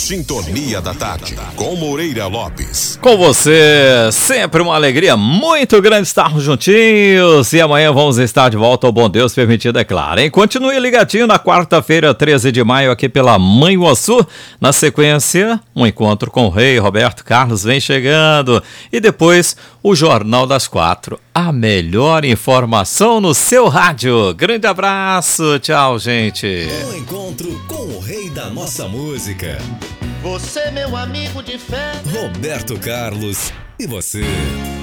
Sintonia da Tarde, com Moreira Lopes. Com você, sempre uma alegria muito grande estarmos juntinhos. E amanhã vamos estar de volta, ao bom Deus permitido, é claro, hein? Continue ligadinho na quarta-feira, 13 de maio, aqui pela Manhuaçu. Na sequência, um encontro com o rei Roberto Carlos vem chegando. E depois, o Jornal das 4. A melhor informação no seu rádio. Grande abraço, tchau, gente. Um encontro com o rei da nossa música. Você, meu amigo de fé. Roberto Carlos. E você?